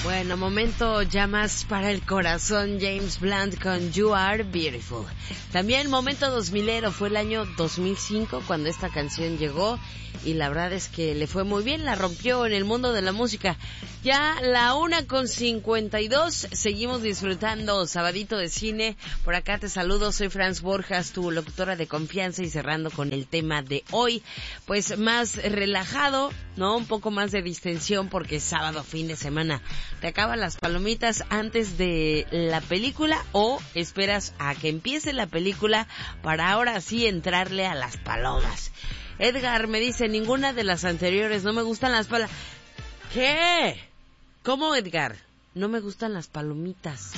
Bueno, momento ya más para el corazón, James Blunt con You Are Beautiful. También momento 2000ero, fue el año 2005 cuando esta canción llegó y la verdad es que le fue muy bien, la rompió en el mundo de la música. Ya la 1:52, seguimos disfrutando Sabadito de Cine. Por acá te saludo, soy Franz Borjas, tu locutora de confianza, y cerrando con el tema de hoy, pues más relajado, ¿no? Un poco más de distensión porque es sábado, fin de semana. ¿Te acaban las palomitas antes de la película o esperas a que empiece la película para ahora sí entrarle a las palomas? Edgar me dice, ninguna de las anteriores, no me gustan las palomitas. ¿Qué? ¿Cómo, Edgar? No me gustan las palomitas.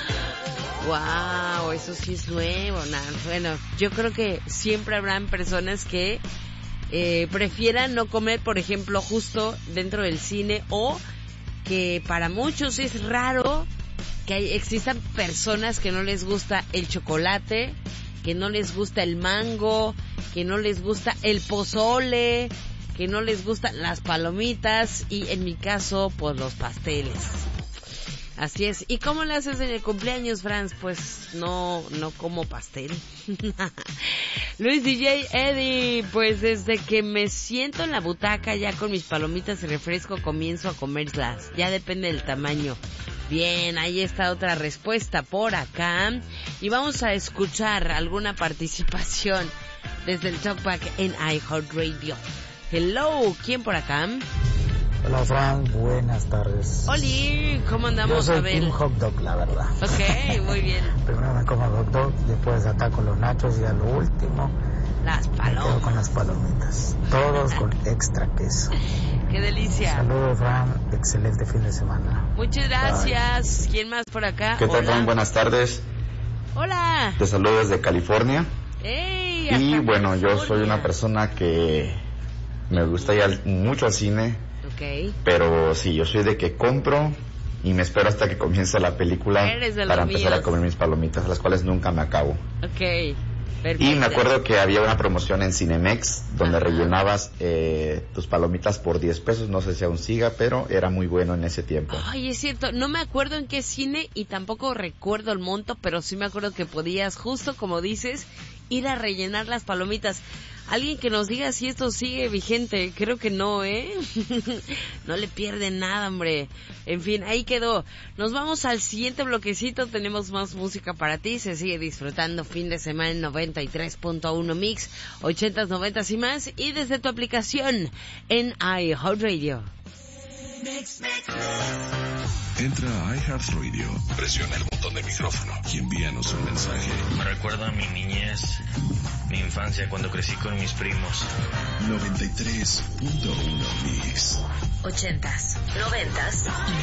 Wow, eso sí es nuevo. Bueno, yo creo que siempre habrán personas que prefieran no comer, por ejemplo, justo dentro del cine, o que para muchos es raro que existan personas que no les gusta el chocolate, que no les gusta el mango, que no les gusta el pozole, que no les gustan las palomitas y en mi caso, pues los pasteles. Así es. ¿Y cómo le haces en el cumpleaños, Franz? Pues no como pastel. Luis DJ Eddie, pues desde que me siento en la butaca ya con mis palomitas y refresco comienzo a comerlas. Ya depende del tamaño. Bien, ahí está otra respuesta por acá. Y vamos a escuchar alguna participación desde el Talkback en iHeartRadio. Hello, ¿quién por acá? Hola, Frank, buenas tardes. Oli, ¿cómo andamos? Yo soy a ver. Team Hot Dog, la verdad. Ok, muy bien. Primero me como hot dog, después ataco los nachos y a lo último las palomas. Me quedo con las palomitas. Todos con extra queso. Qué delicia. Saludos, Frank. Excelente fin de semana. Muchas gracias. Bye. ¿Quién más por acá? ¿Qué tal, Frank? Buenas tardes. Hola. Te saludo desde California. Hey, y bueno, yo soy una persona que me gusta ir mucho al cine. Okay. Pero sí, yo soy de que compro y me espero hasta que comience la película para empezar a comer mis palomitas, las cuales nunca me acabo. Ok, perfecto. Y me acuerdo que había una promoción en Cinemex donde rellenabas tus palomitas por 10 pesos, no sé si aún siga, pero era muy bueno en ese tiempo. Ay, es cierto, no me acuerdo en qué cine y tampoco recuerdo el monto, pero sí me acuerdo que podías, justo como dices, ir a rellenar las palomitas. Alguien que nos diga si esto sigue vigente. Creo que no, no le pierden nada, hombre. En fin, ahí quedó. Nos vamos al siguiente bloquecito. Tenemos más música para ti. Se sigue disfrutando fin de semana en 93.1 Mix, 80s, 90s y más. Y desde tu aplicación en iHeartRadio. Entra a iHeartRadio, presiona el botón de micrófono y envíanos un mensaje. Me recuerda a mi niñez, mi infancia cuando crecí con mis primos. 93.1 Mix. 80s, 90s y